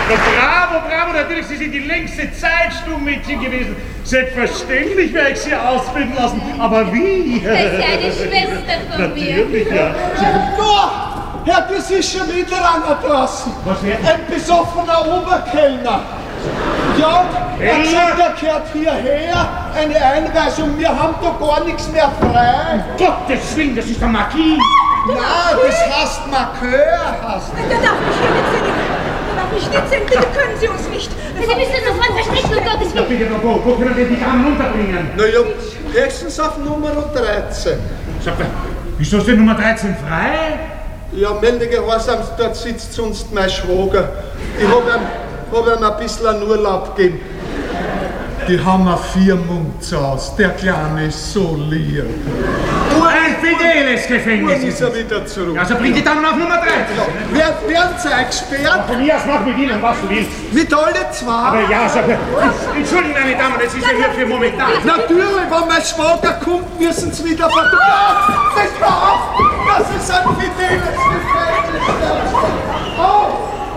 Bravo, bravo, natürlich, Sie sind die längste Zeit Stummmädchen gewesen. Selbstverständlich werde ich Sie ausbilden lassen, aber wie? Das ist ja eine Schwester von mir. Natürlich, ja. Herr, das ist schon wieder einer draußen. Was wäre? Ein besoffener Oberkellner. Ja, er sagt, er gehört hierher, eine Einweisung, wir haben da gar nichts mehr frei. Gottes Willen, das ist der Marquis. Nein, das heißt Markeur, heißt. Der darf mich hier nicht sehen. Der darf mich nicht sehen. Bitte können Sie uns nicht. Sie müssen sofort verstecken, um Gottes Ja, Willen. bitte, wo können wir die Damen unterbringen? Naja, höchstens auf Nummer 13. Sag mal, wieso ist denn Nummer 13 frei? Ja, melde Gehorsams, dort sitzt sonst mein Schwager. Ich hab ihm ein bisschen einen Urlaub gegeben. Die haben eine Firmung zu Hause. Der Kleine ist so lieb. Ein fideles Nun Gefängnis ist er wieder zurück. Also bring die Damen auf Nummer 13. Werden Sie gesperrt? Von mir aus mach mit Ihnen, was du willst. Mit alle zwei? Aber ja, sag mal, entschuldigen meine Damen, das ist ja hier für momentan. Natürlich, wenn mein Schwager kommt, müssen Sie wieder fotografieren. Das war auf! Das ist ein fideles Gefängnis. Oh!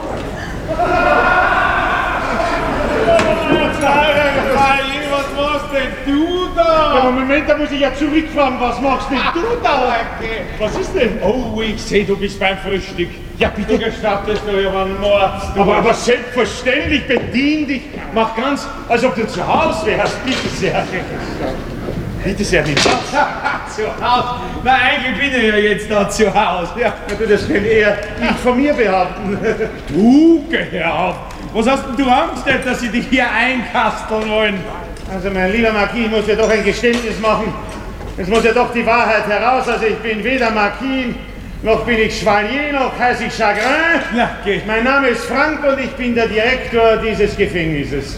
Was machst denn du da? Ja, Moment, da muss ich ja zurückfahren. Was machst denn du da heute? Was ist denn? Oh, ich sehe, du bist beim Frühstück. Ja, bitte. Du gestattest du ja einen Mord. Aber selbstverständlich, bedien dich. Mach ganz, als ob du zu Hause wärst. Bitte sehr. Bitte sehr, bitte. Zu Hause? Na, eigentlich bin ich ja jetzt da zu Hause. Ja, du, das kann eher ich von mir behaupten. Du, geh auf. Was hast denn du Angst, dass sie dich hier einkasteln wollen? Also, mein lieber Marquis, ich muss ja doch ein Geständnis machen. Es muss ja doch die Wahrheit heraus. Also, ich bin weder Marquis, noch bin ich Chevalier, noch heiße ich Chagrin. Na, geh. Mein Name ist Frank und ich bin der Direktor dieses Gefängnisses.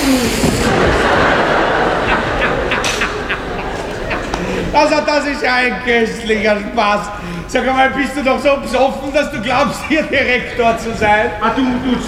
Also, das ist ja ein köstlicher Spaß. Sag mal, bist du doch so besoffen, dass du glaubst, hier Direktor zu sein? Ah, du